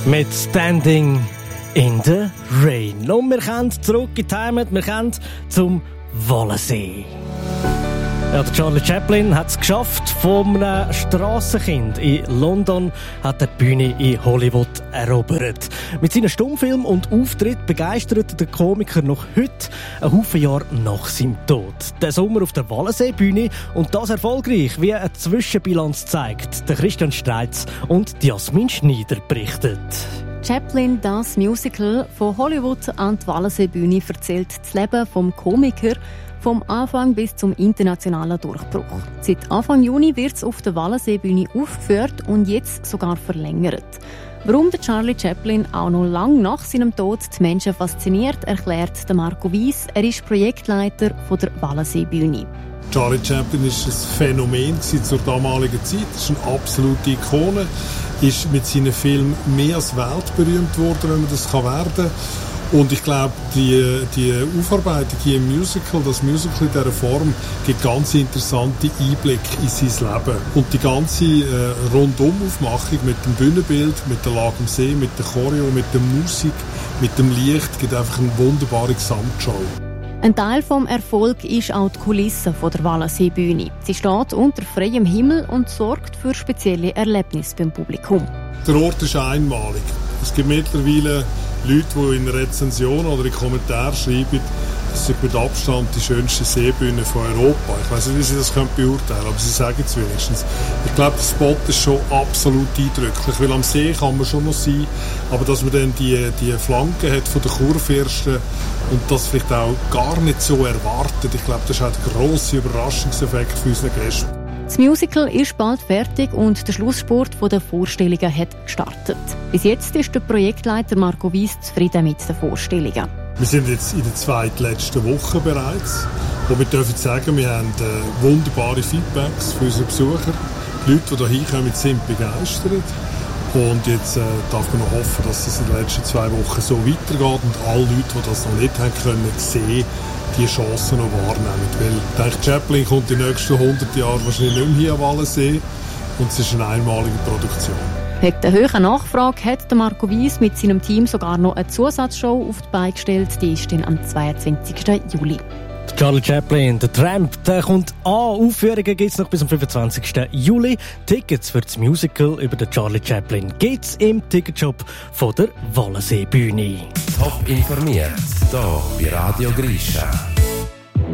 mit Standing in the Rain. Und wir kommen zurück in die Heimat, wir kommen zum Wallensee. Ja, der Charlie Chaplin hat es geschafft. Von einem Strassenkind in London hat er die Bühne in Hollywood erobert. Mit seinen Stummfilmen und Auftritt begeistert der Komiker noch heute, ein Haufen Jahre nach seinem Tod. Der Sommer auf der Wallenseebühne und das erfolgreich, wie eine Zwischenbilanz zeigt. Der Christian Streitz und Jasmin Schneider berichtet. Chaplin, das Musical von Hollywood an die Wallenseebühne, erzählt das Leben vom Komiker vom Anfang bis zum internationalen Durchbruch. Seit Anfang Juni wird es auf der Wallenseebühne aufgeführt und jetzt sogar verlängert. Warum der Charlie Chaplin auch noch lange nach seinem Tod die Menschen fasziniert, erklärt der Marco Weiss. Er ist Projektleiter von der Wallenseebühne. Charlie Chaplin war ein Phänomen zur damaligen Zeit. Er ist eine absolute Ikone. Ist mit seinen Filmen mehr als weltberühmt worden, wenn man das werden kann. Und ich glaube, die Aufarbeitung hier im Musical, das Musical in dieser Form, gibt ganz interessante Einblicke in sein Leben. Und die ganze Rundumaufmachung mit dem Bühnenbild, mit der Lage am See, mit der Choreo, mit der Musik, mit dem Licht, gibt einfach eine wunderbare Gesamtshow. Ein Teil des Erfolgs ist auch die Kulisse der Wallenseebühne. Sie steht unter freiem Himmel und sorgt für spezielle Erlebnisse beim Publikum. Der Ort ist einmalig. Es gibt mittlerweile Leute, die in Rezensionen oder in Kommentaren schreiben, es ist mit Abstand die schönste Seebühne von Europa. Ich weiss nicht, wie Sie das beurteilen können, aber Sie sagen es wenigstens. Ich glaube, der Spot ist schon absolut eindrücklich, weil am See kann man schon noch sein, aber dass man dann die Flanken hat von den Kurfürsten und das vielleicht auch gar nicht so erwartet, ich glaube, das ist auch der grosse Überraschungseffekt für unsere Gäste. Das Musical ist bald fertig und der Schlussspurt der Vorstellungen hat gestartet. Bis jetzt ist der Projektleiter Marco Weiss zufrieden mit den Vorstellungen. Wir sind jetzt in der zweitletzten Woche bereits, wo wir dürfen sagen, wir haben wunderbare Feedbacks von unseren Besuchern. Die Leute, die hier hinkommen, sind begeistert. Und jetzt darf man noch hoffen, dass das in den letzten 2 Wochen so weitergeht und alle Leute, die das noch nicht haben können sehen, die Chancen noch wahrnehmen. Weil ich denke, Chaplin kommt in den nächsten 100 Jahren wahrscheinlich nicht mehr hier am Wallensee und es ist eine einmalige Produktion. Wegen der hohen Nachfrage hat Marco Weiss mit seinem Team sogar noch eine Zusatzshow auf die Beine gestellt. Die ist dann am 22. Juli. Charlie Chaplin, der Tramp, der kommt an. Aufführungen gibt es noch bis zum 25. Juli. Tickets für das Musical über den Charlie Chaplin gibt es im Ticketshop von der Wallenseebühne. Top informiert, hier bei Radio Grisha.